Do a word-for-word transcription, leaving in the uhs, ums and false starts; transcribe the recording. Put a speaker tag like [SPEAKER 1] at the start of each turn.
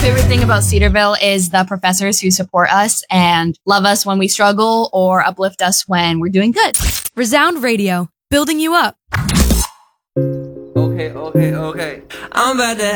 [SPEAKER 1] favorite thing about Cedarville is the professors who support us and love us when we struggle or uplift us when we're doing good.
[SPEAKER 2] Resound Radio, building you up.
[SPEAKER 3] Okay, okay, okay. I'm about to